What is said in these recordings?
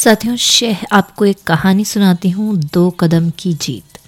साथियों, आपको एक कहानी सुनाती हूँ, 2 कदम की जीत।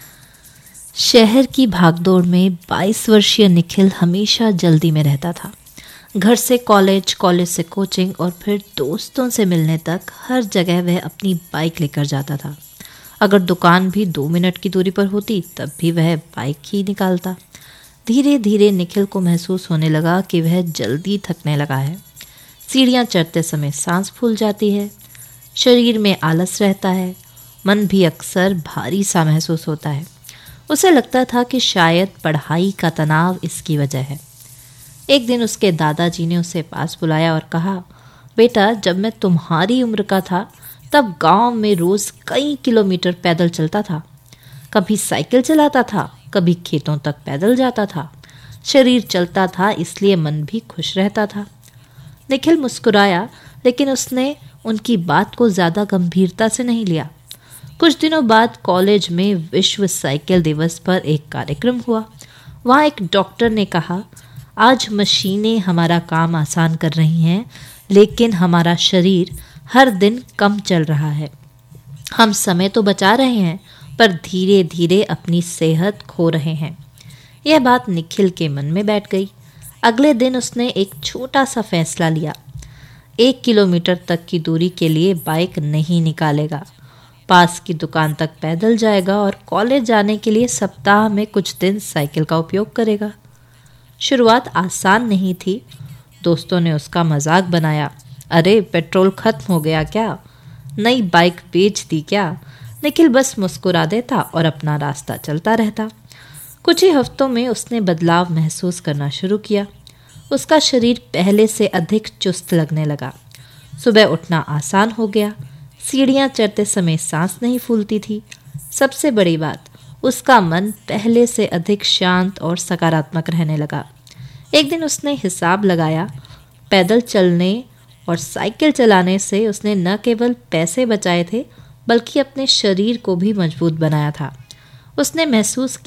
शहर की भागदौड़ में 22 वर्षीय निखिल हमेशा जल्दी में रहता था। घर से कॉलेज, कॉलेज से कोचिंग और फिर दोस्तों से मिलने तक हर जगह वह अपनी बाइक लेकर जाता था। अगर दुकान भी 2 मिनट की दूरी पर होती तब भी वह बाइक ही निकालता। धीरे धीरे निखिल को महसूस होने लगा कि वह जल्दी थकने लगा है। सीढ़ियाँ चढ़ते समय सांस फूल जाती है, शरीर में आलस रहता है, मन भी अक्सर भारी सा महसूस होता है। उसे लगता था कि शायद पढ़ाई का तनाव इसकी वजह है। एक दिन उसके दादाजी ने उसे पास बुलाया और कहा, बेटा, जब मैं तुम्हारी उम्र का था तब गांव में रोज कई किलोमीटर पैदल चलता था। कभी साइकिल चलाता था, कभी खेतों तक पैदल जाता था। शरीर चलता था, इसलिए मन भी खुश रहता था। निखिल मुस्कुराया, लेकिन उसने उनकी बात को ज़्यादा गंभीरता से नहीं लिया। कुछ दिनों बाद कॉलेज में विश्व साइकिल दिवस पर एक कार्यक्रम हुआ। वहाँ एक डॉक्टर ने कहा, आज मशीनें हमारा काम आसान कर रही हैं, लेकिन हमारा शरीर हर दिन कम चल रहा है। हम समय तो बचा रहे हैं, पर धीरे धीरे अपनी सेहत खो रहे हैं। यह बात निखिल के मन में बैठ गई। अगले दिन उसने एक छोटा सा फैसला लिया। 1 किलोमीटर तक की दूरी के लिए बाइक नहीं निकालेगा, पास की दुकान तक पैदल जाएगा और कॉलेज जाने के लिए सप्ताह में कुछ दिन साइकिल का उपयोग करेगा। शुरुआत आसान नहीं थी। दोस्तों ने उसका मजाक बनाया, अरे पेट्रोल खत्म हो गया क्या? नई बाइक बेच दी क्या? निखिल बस मुस्कुरा देता और अपना रास्ता चलता रहता। कुछ ही हफ्तों में उसने बदलाव महसूस करना शुरू किया। उसका शरीर पहले से अधिक चुस्त लगने लगा। सुबह उठना आसान हो गया। सीढ़ियाँ चढ़ते समय सांस नहीं फूलती थी। सबसे बड़ी बात, उसका मन पहले से अधिक शांत और सकारात्मक रहने लगा। एक दिन उसने हिसाब लगाया, पैदल चलने और साइकिल चलाने से उसने न केवल पैसे बचाए थे, बल्कि अपने शरीर को भी मजबूत बनाया था। उसने महसूस